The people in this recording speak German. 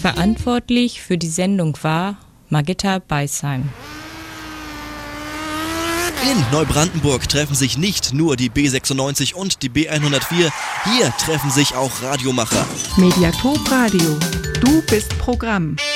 Verantwortlich für die Sendung war Margitta Beisheim. In Neubrandenburg treffen sich nicht nur die B96 und die B104, hier treffen sich auch Radiomacher. Mediatop Radio, du bist Programm.